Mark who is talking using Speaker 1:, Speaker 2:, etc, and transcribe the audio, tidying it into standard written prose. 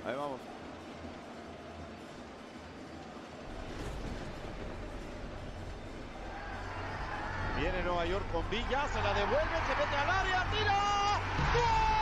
Speaker 1: Ahí vamos. Viene Nueva York con Villa, se la devuelve, se mete al área, tira. ¡Gol!